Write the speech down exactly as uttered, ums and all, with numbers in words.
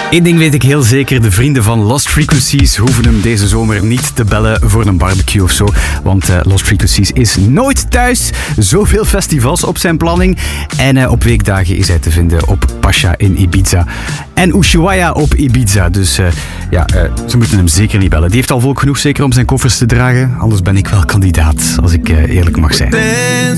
Eén ding weet ik heel zeker, de vrienden van Lost Frequencies hoeven hem deze zomer niet te bellen voor een barbecue of zo. Want uh, Lost Frequencies is nooit thuis. Zoveel festivals op zijn planning. En uh, op weekdagen is hij te vinden op Pasha in Ibiza. En Ushuaia op Ibiza. Dus uh, ja, uh, ze moeten hem zeker niet bellen. Die heeft al volk genoeg zeker om zijn koffers te dragen. Anders ben ik wel kandidaat, als ik uh, eerlijk mag zijn.